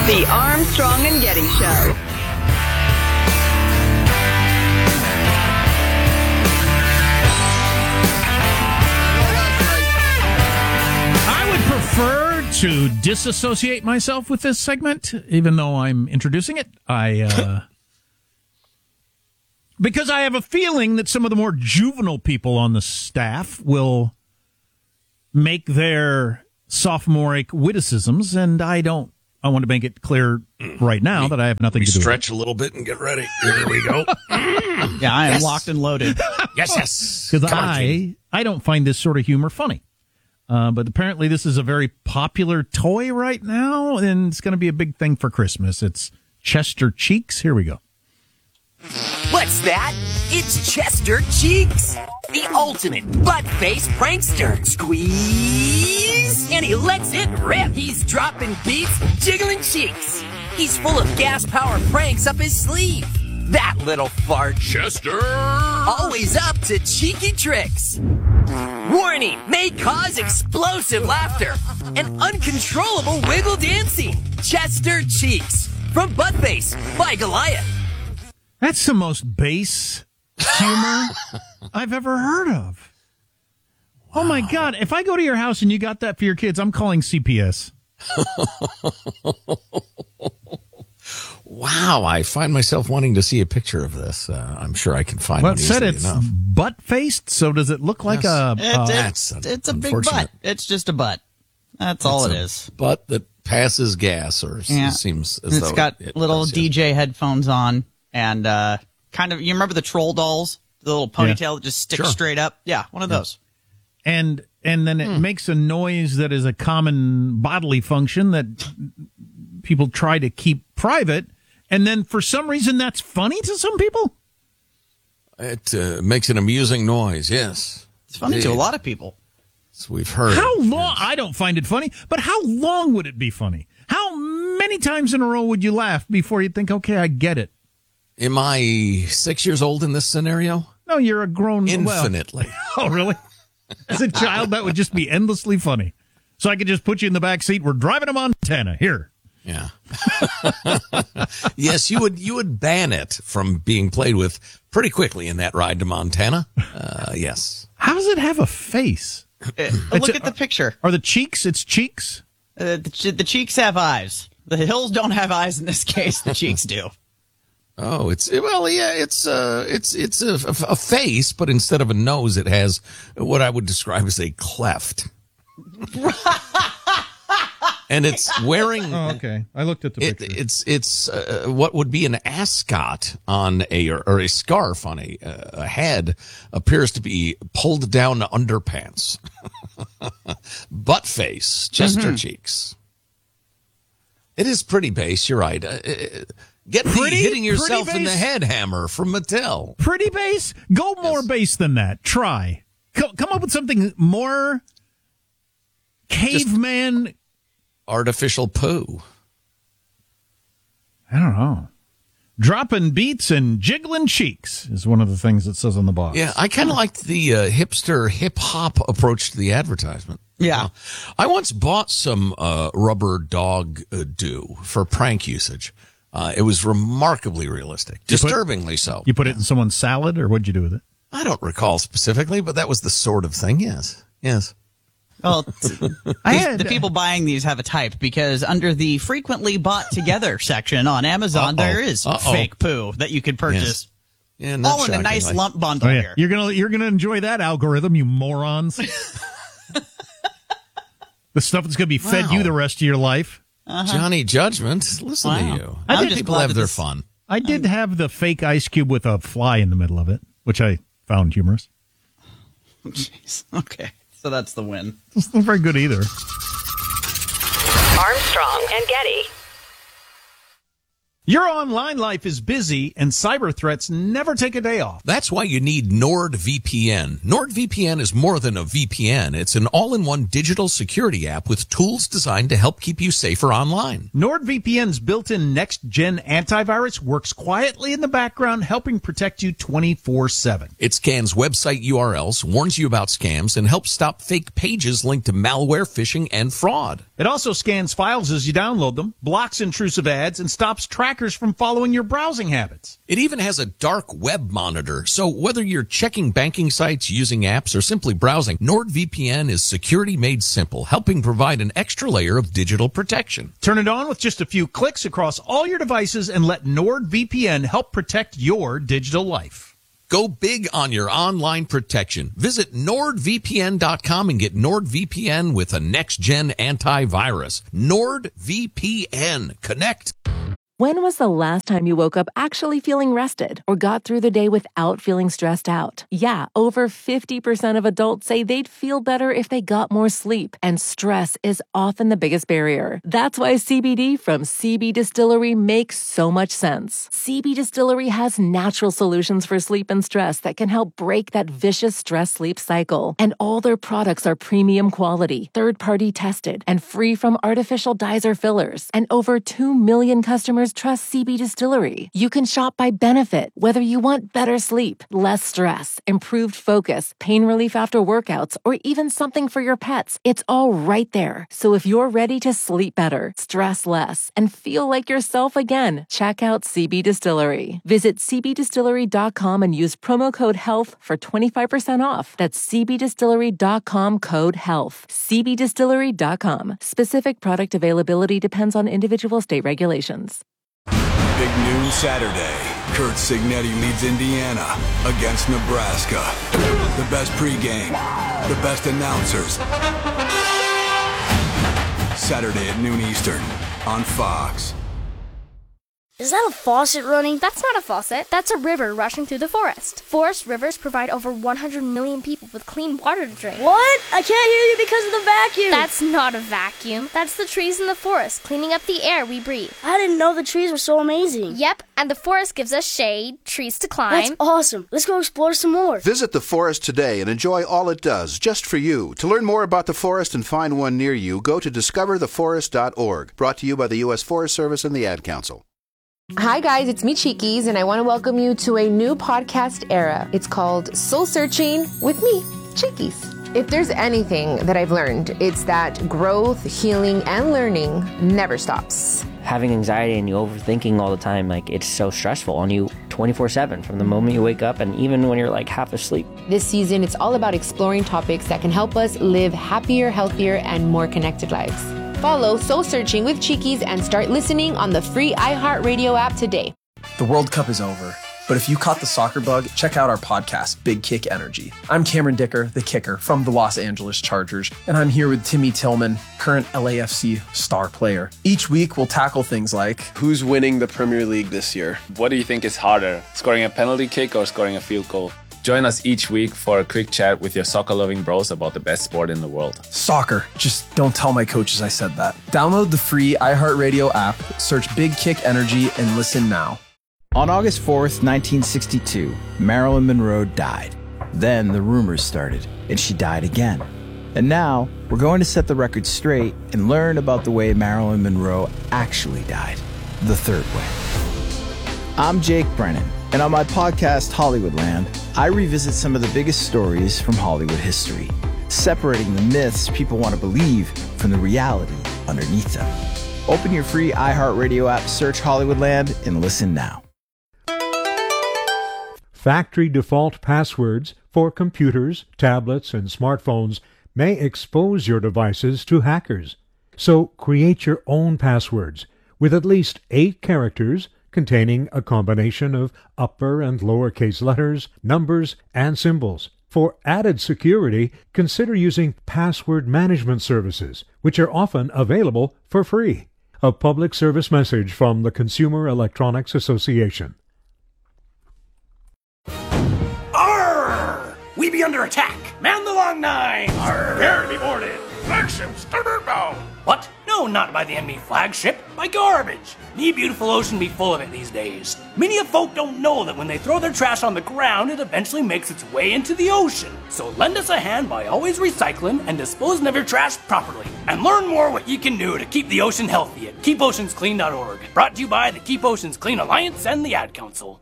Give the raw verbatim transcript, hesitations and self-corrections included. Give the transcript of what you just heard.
The Armstrong and Getty Show. I would prefer to disassociate myself with this segment, even though I'm introducing it. I uh, because I have a feeling that some of the more juvenile people on the staff will make their sophomoric witticisms, and I don't. I want to make it clear right now that I have nothing we to do with it. Stretch a little bit and get ready. Here we go. Yeah, I am Yes. locked and loaded. Yes, yes. Because Come on, I, King. I don't find this sort of humor funny. Uh, but apparently this is a very popular toy right now, and it's going to be a big thing for Christmas. It's Chester Cheeks. Here we go. What's that? It's Chester Cheeks, the ultimate butt-faced prankster. Squeeze, and he lets it rip. He's dropping beats, jiggling cheeks. He's full of gas-powered pranks up his sleeve. That little fart. Chester. Always up to cheeky tricks. Warning, may cause explosive laughter and uncontrollable wiggle dancing. Chester Cheeks, from Buttface by Goliath. That's the most base humor I've ever heard of. Wow. Oh, my God. If I go to your house and you got that for your kids, I'm calling C P S. Wow, I find myself wanting to see a picture of this. Uh, I'm sure I can find Well, one it said easily it's enough. butt-faced, so does it look like Yes. a... It, uh, That's it's, it's a big unfortunate. butt. It's just a butt. That's all It's it a is. butt that passes gas, or Yeah. it seems as It's though got it little does, yeah. D J headphones on, and uh, kind of. You remember the troll dolls, the little ponytail that just sticks Sure. straight up? Yeah, one of those. and and then it makes a noise that is a common bodily function that people try to keep private, and then for some reason that's funny to some people. It uh, makes an amusing noise, yes. It's funny to a lot of people. As we've heard. How long? I don't find it funny, but how long would it be funny? How many times in a row would you laugh before you think, okay, I get it? Am I six years old in this scenario? No, you're a grown... Infinitely. Well, oh, really? As a child, that would just be endlessly funny. So I could just put you in the back seat. We're driving to Montana. Here. Yeah. Yes, you would you would ban it from being played with pretty quickly in that ride to Montana. Uh, yes. How does it have a face? Uh, look a- at the picture. Are the cheeks? It's cheeks? Uh, the, che- the cheeks have eyes. The hills don't have eyes in this case. The cheeks do. Oh, it's well, yeah, it's uh, it's it's a, a face, but instead of a nose, it has what I would describe as a cleft. And it's wearing. Oh, okay. I looked at the It, picture. it's it's uh, what would be an ascot on a or, or a scarf on a, uh, a head appears to be pulled down underpants, butt face, Chester Mm-hmm. cheeks. It is pretty base. You're right. Uh, uh, get Pretty- me hitting yourself pretty in the base? head hammer from Mattel. Pretty base? Go more Yes. base than that. Try. Co- come up with something more caveman. Artificial poo. I don't know. Dropping beats and jiggling cheeks is one of the things it says on the box. Yeah, I kind of liked the uh, hipster hip hop approach to the advertisement. Yeah. Uh, I once bought some uh, rubber dog uh, dew for prank usage. Uh, it was remarkably realistic, You put- disturbingly so. You put it in someone's salad, or what'd you do with it? I don't recall specifically, but that was the sort of thing. Yes, yes. Well, I these- had the people buying these have a type because under the frequently bought together section on Amazon, Uh-oh. there is Uh-oh. fake poo that you could purchase. Yeah, not All in a nice shockingly. lump bundle Oh, yeah. here. You're gonna you're gonna enjoy that algorithm, you morons. The stuff that's gonna be fed Wow. you the rest of your life. Johnny Judgment, listen Wow. to you. I'm Other just people glad have that their this- fun. I did have the fake ice cube with a fly in the middle of it, which I found humorous. Jeez. Okay, so that's the win. It's not very good either. Armstrong and Getty. Your online life is busy, and cyber threats never take a day off. That's why you need NordVPN. NordVPN is more than a V P N. It's an all-in-one digital security app with tools designed to help keep you safer online. NordVPN's built-in next-gen antivirus works quietly in the background, helping protect you twenty-four seven. It scans website U R Ls, warns you about scams, and helps stop fake pages linked to malware, phishing, and fraud. It also scans files as you download them, blocks intrusive ads, and stops trackers from following your browsing habits. It even has a dark web monitor, so whether you're checking banking sites, using apps, or simply browsing, NordVPN is security made simple, helping provide an extra layer of digital protection. Turn it on with just a few clicks across all your devices and let NordVPN help protect your digital life. Go big on your online protection. Visit nord V P N dot com and get NordVPN with a next-gen antivirus. NordVPN. Connect. When was the last time you woke up actually feeling rested or got through the day without feeling stressed out? Yeah, over fifty percent of adults say they'd feel better if they got more sleep, and stress is often the biggest barrier. That's why C B D from C B Distillery makes so much sense. C B Distillery has natural solutions for sleep and stress that can help break that vicious stress-sleep cycle. And all their products are premium quality, third-party tested, and free from artificial dyes or fillers. And over two million customers trust C B Distillery. You can shop by benefit, whether you want better sleep, less stress, improved focus, pain relief after workouts, or even something for your pets. It's all right there. So if you're ready to sleep better, stress less, and feel like yourself again, check out C B Distillery. Visit C B distillery dot com and use promo code HEALTH for twenty-five percent off. That's C B distillery dot com code HEALTH. C B distillery dot com. Specific product availability depends on individual state regulations. Big noon Saturday. Kurt Signetti leads Indiana against Nebraska. The best pregame, the best announcers. Saturday at noon Eastern on Fox. Is that a faucet running? That's not a faucet. That's a river rushing through the forest. Forest rivers provide over one hundred million people with clean water to drink. What? I can't hear you because of the vacuum. That's not a vacuum. That's the trees in the forest cleaning up the air we breathe. I didn't know the trees were so amazing. Yep, and the forest gives us shade, trees to climb. That's awesome. Let's go explore some more. Visit the forest today and enjoy all it does, just for you. To learn more about the forest and find one near you, go to discover the forest dot org. Brought to you by the U S Forest Service and the Ad Council. Hi guys, it's me Cheekies, and I want to welcome you to a new podcast era. It's called Soul Searching with me, Cheekies. If there's anything that I've learned, it's that growth, healing, and learning never stops. Having anxiety and you overthinking all the time, like it's so stressful on you twenty-four seven from the moment you wake up and even when you're like half asleep. This season, it's all about exploring topics that can help us live happier, healthier, and more connected lives. Follow Soul Searching with Cheekies and start listening on the free iHeartRadio app today. The World Cup is over, but if you caught the soccer bug, check out our podcast, Big Kick Energy. I'm Cameron Dicker, the kicker from the Los Angeles Chargers, and I'm here with Timmy Tillman, current L A F C star player. Each week, we'll tackle things like, who's winning the Premier League this year? What do you think is harder, scoring a penalty kick or scoring a field goal? Join us each week for a quick chat with your soccer-loving bros about the best sport in the world. Soccer. Just don't tell my coaches I said that. Download the free iHeartRadio app, search Big Kick Energy, and listen now. On August fourth, nineteen sixty-two, Marilyn Monroe died. Then the rumors started, and she died again. And now, we're going to set the record straight and learn about the way Marilyn Monroe actually died. The third way. I'm Jake Brennan, and on my podcast, Hollywoodland, I revisit some of the biggest stories from Hollywood history, separating the myths people want to believe from the reality underneath them. Open your free iHeartRadio app, search Hollywoodland, and listen now. Factory default passwords for computers, tablets, and smartphones may expose your devices to hackers. So create your own passwords with at least eight characters containing a combination of upper and lowercase letters, numbers, and symbols. For added security, consider using password management services, which are often available for free. A public service message from the Consumer Electronics Association. Arr! We be under attack. Man the long nine. Arr! Prepare to be boarded. Flagship starboard bound. What? No, not by the enemy flagship. By garbage. Me beautiful ocean be full of it these days. Many of folk don't know that when they throw their trash on the ground, it eventually makes its way into the ocean. So lend us a hand by always recycling and disposing of your trash properly. And learn more what you can do to keep the ocean healthy at keep oceans clean dot org. Brought to you by the Keep Oceans Clean Alliance and the Ad Council.